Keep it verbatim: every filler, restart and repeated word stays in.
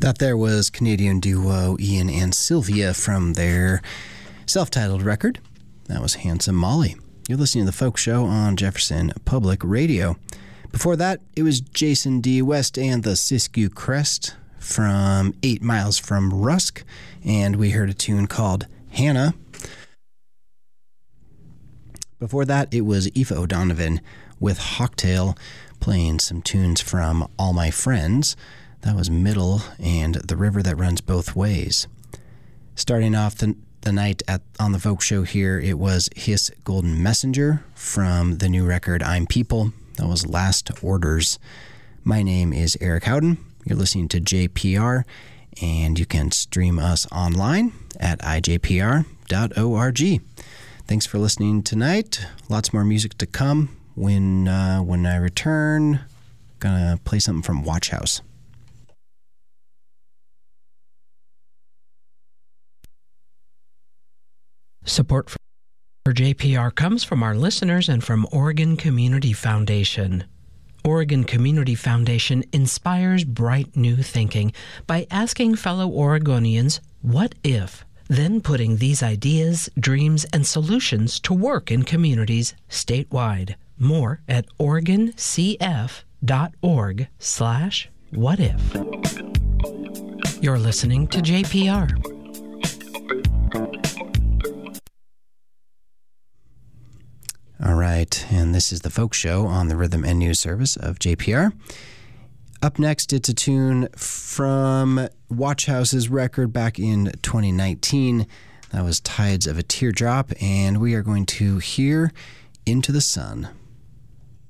That there was Canadian duo Ian and Sylvia from their self-titled record. That was Handsome Molly. You're listening to The Folk Show on Jefferson Public Radio. Before that, it was Jason D. West and the Siskiyou Crest from Eight Miles from Rusk, and we heard a tune called Hannah. Before that, it was Aoife O'Donovan with Hawktail playing some tunes from All My Friends. That was Middle and The River That Runs Both Ways. Starting off the, the night at on the Folk Show here, it was Hiss Golden Messenger from the new record I'm People. That was Last Orders. My name is Eric Howden. You're listening to J P R, and you can stream us online at i j p r dot org. Thanks for listening tonight. Lots more music to come. When, uh, when I return, gonna play something from Watch House. Support for J P R comes from our listeners and from Oregon Community Foundation. Oregon Community Foundation inspires bright new thinking by asking fellow Oregonians, what if? Then putting these ideas, dreams, and solutions to work in communities statewide. More at oregon c f dot org slash what if. You're listening to J P R. All right, and this is the Folk Show on the Rhythm and News Service of J P R. Up next, it's a tune from Watch House's record back in twenty nineteen. That was Tides of a Teardrop, and we are going to hear Into the Sun.